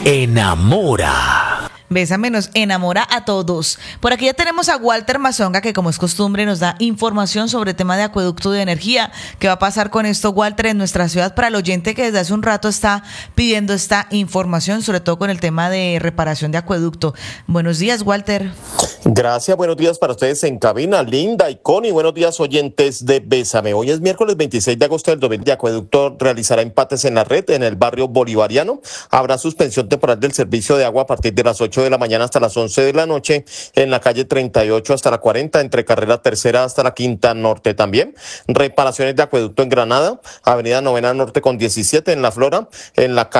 enamora. Bésame nos enamora a todos. Por aquí ya tenemos a Walter Mazonga, que como es costumbre nos da información sobre el tema de acueducto de energía. ¿Qué va a pasar con esto, Walter, en nuestra ciudad para el oyente que desde hace un rato está pidiendo esta información, sobre todo con el tema de reparación de acueducto? Buenos días, Walter. Gracias, buenos días para ustedes en cabina, Linda y Connie, buenos días oyentes de Bésame. Hoy es miércoles 26 de agosto del 2020, de acueducto realizará empates en la red en el barrio Bolivariano, habrá suspensión temporal del servicio de agua a partir de las 8 de la mañana hasta las 11 de la noche en la calle 38 hasta la 40, entre carrera tercera hasta la quinta norte también, reparaciones de acueducto en Granada, avenida Novena Norte con 17 en La Flora, en la